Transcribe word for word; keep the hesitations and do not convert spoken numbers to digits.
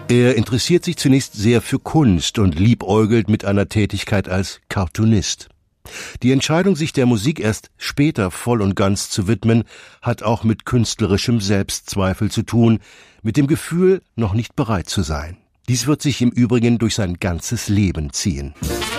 Er interessiert sich zunächst sehr für Kunst und liebäugelt mit einer Tätigkeit als Cartoonist. Die Entscheidung, sich der Musik erst später voll und ganz zu widmen, hat auch mit künstlerischem Selbstzweifel zu tun, mit dem Gefühl, noch nicht bereit zu sein. Dies wird sich im Übrigen durch sein ganzes Leben ziehen.